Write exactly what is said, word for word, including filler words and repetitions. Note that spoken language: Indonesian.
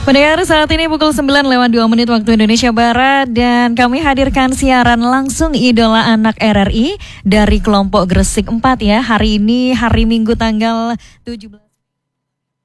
Pendengar, saat ini pukul sembilan lewat dua menit waktu Indonesia Barat dan kami hadirkan siaran langsung Idola Anak R R I dari kelompok Gresik empat ya. Hari ini hari Minggu tanggal tujuh belas